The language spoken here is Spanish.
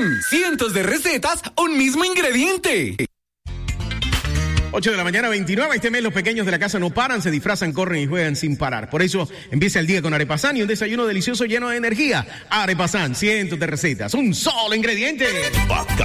Cientos de recetas, un mismo ingrediente. 8 de la mañana, 29. Este mes los pequeños de la casa no paran, se disfrazan, corren y juegan sin parar. Por eso empieza el día con Arepasán y un desayuno delicioso lleno de energía. Arepasán, cientos de recetas, un solo ingrediente.